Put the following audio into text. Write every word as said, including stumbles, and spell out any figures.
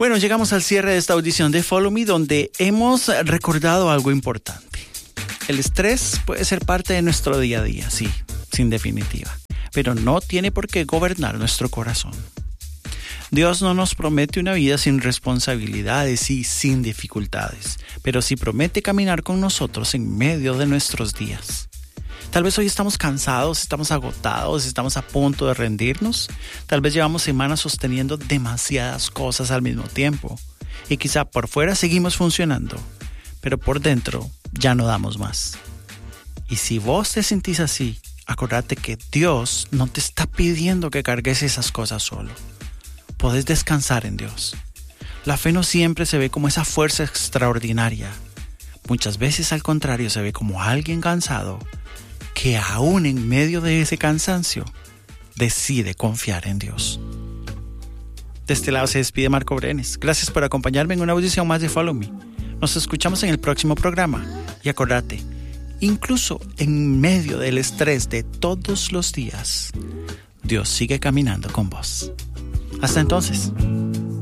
Bueno, llegamos al cierre de esta audición de Follow Me, donde hemos recordado algo importante. El estrés puede ser parte de nuestro día a día, sí, sin definitiva, pero no tiene por qué gobernar nuestro corazón. Dios no nos promete una vida sin responsabilidades y sin dificultades, pero sí promete caminar con nosotros en medio de nuestros días. Tal vez hoy estamos cansados, estamos agotados, estamos a punto de rendirnos. Tal vez llevamos semanas sosteniendo demasiadas cosas al mismo tiempo. Y quizá por fuera seguimos funcionando, pero por dentro ya no damos más. Y si vos te sentís así, acordate que Dios no te está pidiendo que cargues esas cosas solo. Podés descansar en Dios. La fe no siempre se ve como esa fuerza extraordinaria. Muchas veces al contrario se ve como alguien cansado que aún en medio de ese cansancio decide confiar en Dios. De este lado se despide Marco Brenes. Gracias por acompañarme en una audición más de Follow Me. Nos escuchamos en el próximo programa. Y acordate, incluso en medio del estrés de todos los días, Dios sigue caminando con vos. Hasta entonces.